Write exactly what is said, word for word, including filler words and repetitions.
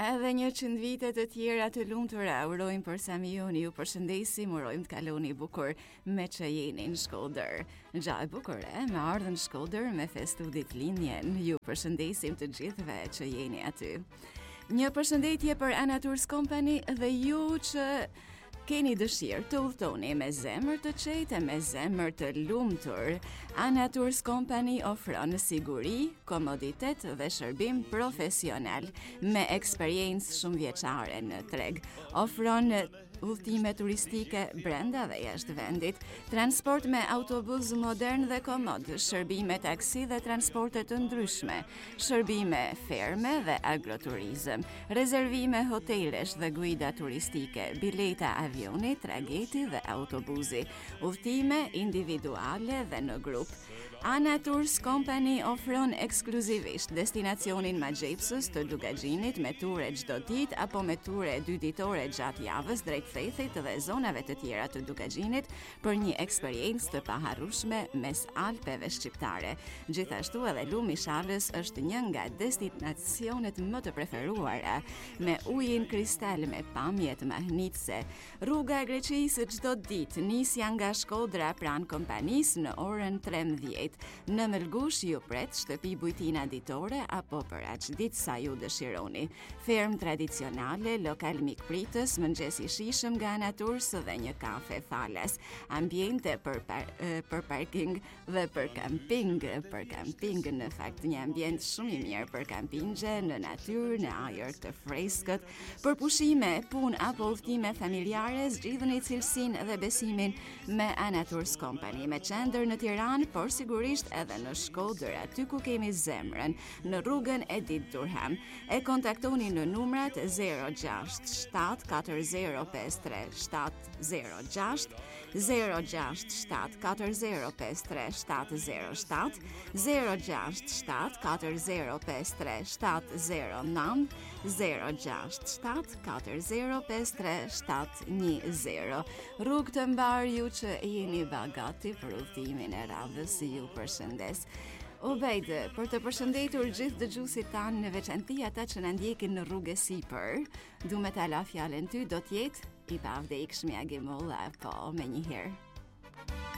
Edhe një qindë vite të tjera të lumtura urojmë për Samioni, ju përshëndesim, urojmë të kaloni bukur me që jeni në Shkodër. Gja e bukur e, me ardhën Shkodër me festu ditëlindjen, ju përshëndesim të gjithëve që jeni aty. Një përshëndetje për Ana Tours Company dhe ju që keni dëshirë të udhtoni me zemër të qetë, me zemër të lumtur. Ana Tours Company ofron siguri, komoditet dhe shërbim profesional me eksperiencë shumë vjeçare në treg. Ofron udhtime turistike brenda dhe jashtë vendit, transport me autobus modern dhe komod, shërbime taksi dhe transporte të ndryshme, shërbime ferme dhe agroturizëm, rezervime hotelesh dhe guida turistike, bileta avioni, trageti dhe autobusi, udhtime individuale dhe në grup. Ana Tours Company ofron ekskluzivisht destinacionin Magjepsës të Dugaxhinit me ture çdo ditë apo me ture dy ditore gjatë javës drejt Thethit dhe zonave të tjera të Dugaxhinit për një eksperiencë të paharrueshme mes Alpeve shqiptare. Gjithashtu edhe Lumi i Shalës është një nga destinacionet më të preferuara, me ujin kristal me pamje të mahnitse. Rruga e Greqisë çdo ditë nisja nga Shkodra pranë kompanisë në orën trembëdhjetë. Në Melgush ju pret shtëpi bujtina ditore apo për aq ditë sa ju dëshironi. Ferm tradicionale, lokal mikpritës, mëngjes i shijshëm nga Ana Tours dhe një kafe falas. Ambiente për par, për parking dhe për kamping, për kamping në fakt një ambient shumë i mirë për kampingje në natyrë, në ajër të freskët, për pushime, punë apo udhtime familjare, zgjidhni cilësinë dhe besimin me Ana Tours Company, me qendër në Tiranë, por sigurisht edhe në Shkodër, aty ku kemi zemrën, në rrugën Edit Durham. E kontaktoni në numrat zero gjasht shtat katër zero pesë tre shtat zero gjasht, zero gjasht shtat katër zero pesë tre shtat zero shtat, zero gjasht shtat katër zero pesë tre shtat zero nëntë, zero gjasht shtat katër zero pesë tre shtat një zero. Rrugë të mbar ju që jeni bagati për udhtimin e radhës, ju përshëndes. Ubejd, për të përshëndetur gjithë dëgjuesit tanë, në veçanti ata që na ndjekin në rrugë sipër, du me ta la fjalën ty do të jetë i pavdekshmja Gemolla, po me njëherë.